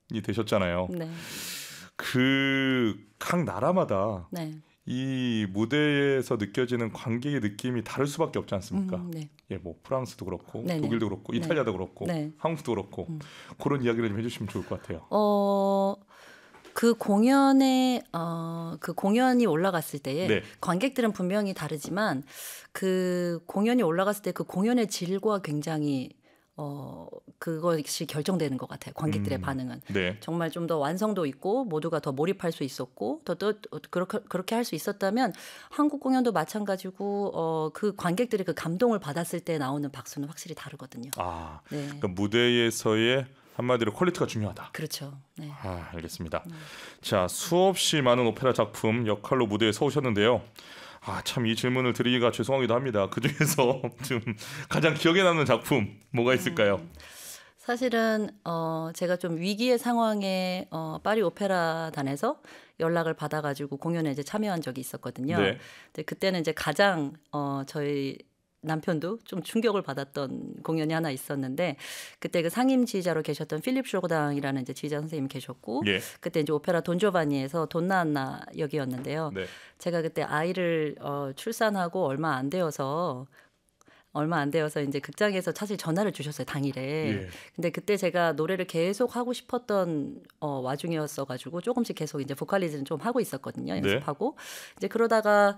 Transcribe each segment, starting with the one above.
되셨잖아요. 네. 그 각 나라마다 네. 이 무대에서 느껴지는 관객의 느낌이 다를 수밖에 없지 않습니까? 네. 예, 뭐 프랑스도 그렇고 네네. 독일도 그렇고 네. 이탈리아도 그렇고 네. 한국도 그렇고 그런 이야기를 좀 해주시면 좋을 것 같아요. 그 공연이 올라갔을 때에 네. 관객들은 분명히 다르지만 그 공연이 올라갔을 때 그 공연의 질과 굉장히 그것이 결정되는 것 같아요. 관객들의 반응은. 네. 정말 좀 더 완성도 있고 모두가 더 몰입할 수 있었고 또 그렇게 할 수 있었다면 한국 공연도 마찬가지고 그 관객들이 그 감동을 받았을 때 나오는 박수는 확실히 다르거든요. 네. 네. 그러니까 무대에서의 한마디로 퀄리티가 중요하다. 그렇죠. 네. 알겠습니다. 자, 수없이 많은 오페라 작품 역할로 무대에 서오셨는데요. 참 이 질문을 드리기가 죄송하기도 합니다. 그중에서 좀 가장 기억에 남는 작품 뭐가 있을까요? 사실은 제가 좀 위기의 상황에 파리 오페라단에서 연락을 받아가지고 공연에 이제 참여한 적이 있었거든요. 네. 근데 그때는 이제 가장 저희 남편도 좀 충격을 받았던 공연이 하나 있었는데 그때 그 상임 지휘자로 계셨던 필립 쇼고당이라는 이제 지휘자 선생님이 계셨고 예. 그때 이제 오페라 돈조바니에서 돈나 안나 역이었는데요. 네. 제가 그때 아이를 출산하고 얼마 안 되어서 이제 극장에서 사실 전화를 주셨어요, 당일에. 예. 근데 그때 제가 노래를 계속 하고 싶었던 와중이었어가지고 조금씩 계속 이제 보컬리즈는 좀 하고 있었거든요, 연습하고. 이제 그러다가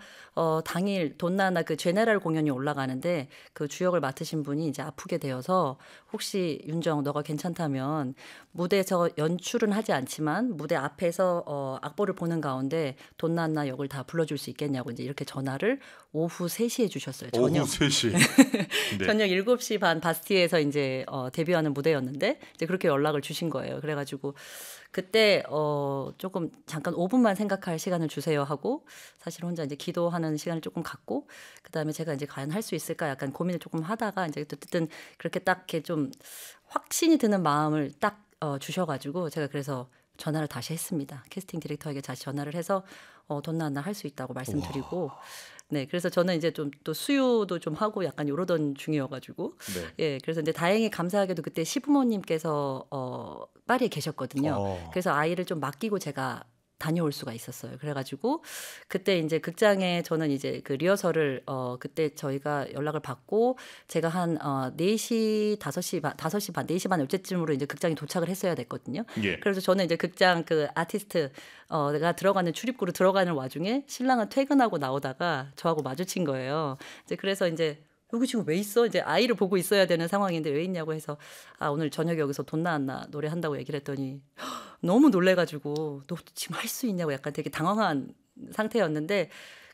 당일 돈나나 그 제네랄 공연이 올라가는데 그 주역을 맡으신 분이 이제 아프게 되어서 혹시 윤정 너가 괜찮다면 무대에서 연출은 하지 않지만 무대 앞에서 악보를 보는 가운데 돈나나 역을 다 불러줄 수 있겠냐고 이제 이렇게 전화를 오후 3시에 주셨어요. 저녁. 오후 3시. 네. 저녁 7시 반 바스티에서 이제 데뷔하는 무대였는데 이제 그렇게 연락을 주신 거예요. 그래가지고 그때 조금 잠깐 5분만 생각할 시간을 주세요 하고 사실 혼자 이제 기도하는 시간을 조금 갖고 그다음에 제가 이제 과연 할 수 있을까 약간 고민을 조금 하다가 이제 어쨌든 그렇게 딱 이렇게 좀 확신이 드는 마음을 딱 주셔가지고 제가 그래서 전화를 다시 했습니다. 캐스팅 디렉터에게 다시 전화를 해서 돈나나 할 수 있다고 말씀드리고 네, 그래서 저는 이제 좀 또 수유도 좀 하고 약간 이러던 중이어가지고 예, 그래서 이제 다행히 감사하게도 그때 시부모님께서 파리에 계셨거든요. 그래서 아이를 좀 맡기고 제가 다녀올 수가 있었어요. 그래가지고 그때 이제 극장에 저는 이제 그 리허설을 그때 저희가 연락을 받고 제가 한 4시, 5시 반, 4시 반 어쨌쯤으로 이제 극장에 도착을 했어야 됐거든요. 예. 그래서 저는 이제 극장 그 아티스트가 들어가는 출입구로 들어가는 와중에 신랑은 퇴근하고 나오다가 저하고 마주친 거예요. 이제 그래서 이제 여기 지금 왜 있어? 이제 아이를 보고 있어야 되는 상황인데 왜 있냐고 해서 오늘 저녁에 여기서 돈 나왔나 노래한다고 얘기를 했더니 너무 놀래가지고 너 지금 할 수 있냐고 약간 되게 당황한 상태였는데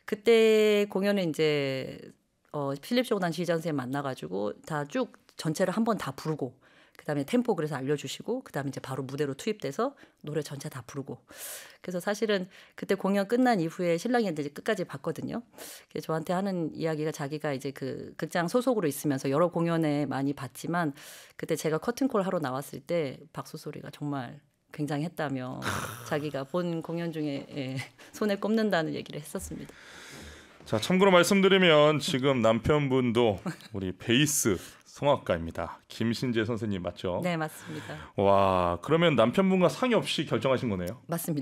그때 공연은 이제 필립 쇼고단 지휘자 선생님 만나가지고 다 쭉 전체를 한 번 다 부르고 그다음에 템포 그래서 알려주시고 그다음에 이제 바로 무대로 투입돼서 노래 전체 다 부르고 그래서 사실은 그때 공연 끝난 이후에 신랑이 이제 끝까지 봤거든요. 그래서 저한테 하는 이야기가 자기가 이제 그 극장 소속으로 있으면서 여러 공연에 많이 봤지만 그때 제가 커튼콜 하러 나왔을 때 박수 소리가 정말 굉장했다며 자기가 본 공연 중에 손에 꼽는다는 얘기를 했었습니다. 자, 참고로 말씀드리면 지금 남편분도 우리 베이스 성악가입니다. 김신재 선생님 맞죠? 네, 맞습니다. 와, 그러면 남편분과 상의 없이 결정하신 거네요? 맞습니다.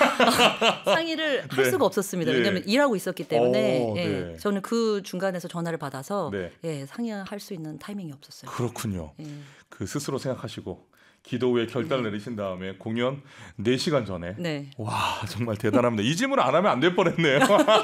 상의를 할 수가 없었습니다. 예. 왜냐하면 일하고 있었기 때문에 네. 저는 그 중간에서 전화를 받아서 네. 상의할 수 있는 타이밍이 없었어요. 그렇군요. 예. 그 스스로 생각하시고 기도 후에 결단을 내리신 다음에 공연 4시간 전에 네. 와 정말 대단합니다. 이 질문을 안 하면 안 될 뻔했네요.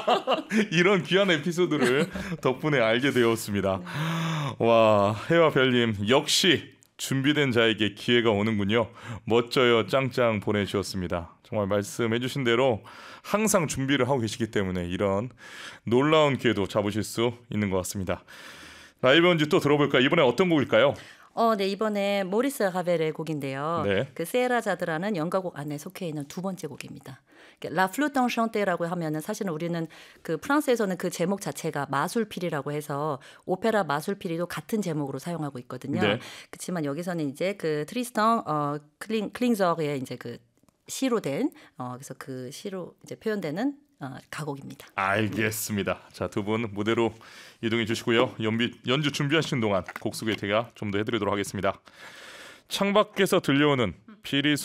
이런 귀한 에피소드를 덕분에 알게 되었습니다. 와 해와 별님 역시 준비된 자에게 기회가 오는군요. 멋져요 짱짱 보내주셨습니다. 정말 말씀해 주신 대로 항상 준비를 하고 계시기 때문에 이런 놀라운 기회도 잡으실 수 있는 것 같습니다. 라이브 연주 또 들어볼까요? 이번에 어떤 곡일까요? 네, 이번에 모리스 라벨의 곡인데요. 네. 그 세라자드라는 연가곡 안에 속해 있는 두 번째 곡입니다. 라 플루트 샹테라고 하면은 사실은 우리는 그 프랑스에서는 그 제목 자체가 마술피리라고 해서 오페라 마술피리도 같은 제목으로 사용하고 있거든요. 네. 그렇지만 여기서는 이제 그 트리스탄 클링저의 이제 그 시로 된 그래서 그 시로 이제 표현되는 가곡입니다. 알겠습니다. 자, 두 분 무대로 이동해 주시고요. 연주 준비하시는 동안 곡 소개 제가 좀 더 해드리도록 하겠습니다. 창밖에서 들려오는 피리